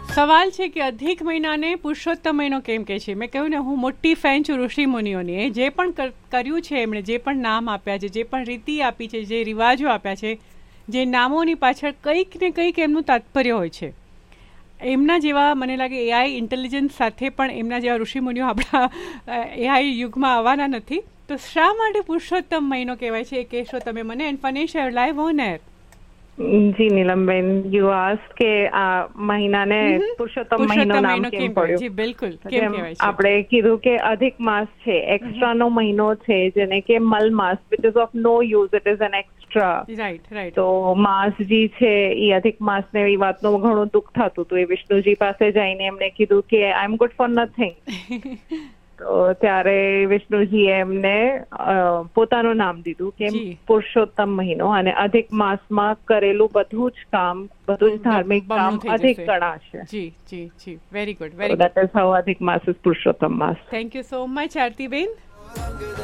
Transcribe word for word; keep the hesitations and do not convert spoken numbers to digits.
સવાલ છે કે અધિક મહિનાને પુરુષોત્તમ મહિનો કેમ કે છે? મેં કહ્યું ને, હું મોટી ફેન છું ઋષિ મુનિઓની. એ જે પણ કર્યું છે, એમણે જે પણ નામ આપ્યા છે, જે પણ રીતિ આપી છે, જે રિવાજો આપ્યા છે, જે નામોની પાછળ કંઈક ને કંઈક એમનું તાત્પર્ય હોય છે. એમના જેવા મને લાગે એઆઈ ઇન્ટેલિજન્સ સાથે પણ એમના જેવા ઋષિમુનિઓ આપણા એઆઈ યુગમાં આવવાના નથી. તો શા માટે પુરુષોત્તમ મહિનો કહેવાય છે એ કહેશો તમે મને? And ફનેશ live on air. G Neelamben, you ask કે આ મહિનાને પુરુષોત્તમ મહિનો નામ કેમ પડ્યું? જી બિલકુલ, કેમ કહેવાય છે? આપણે કીધું કે અધિક માસ છે, એક્સ્ટ્રા નો મહિનો છે, જેને કે મલ માસ, which ease of no use, it is an extra. Right right. તો માસજી છે એ અધિક માસ ને એ વાતનું ઘણું દુઃખ થતું હતું. એ વિષ્ણુજી પાસે જઈને એમને કીધું કે આઈ એમ ગુડ ફોર નથિંગ. તો ત્યારે વિષ્ણુજીએ એમને પોતાનું નામ દીધું કે પુરુષોત્તમ મહિનો, અને અધિક માસમાં કરેલું બધું જ કામ, બધું જ ધાર્મિક કામ અધિક ગણાશે. જી જી જી, very good, very good. That is how અધિક માસ is Purushottam mass. Thank you so much Aartiben.